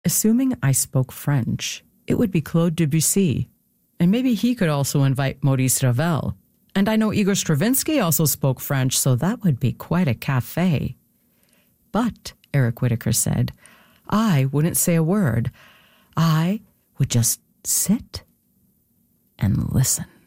Assuming I spoke French, it would be Claude Debussy. And maybe he could also invite Maurice Ravel. And I know Igor Stravinsky also spoke French, so that would be quite a cafe. But, Eric Whitacre said, I wouldn't say a word. I would just sit and listen.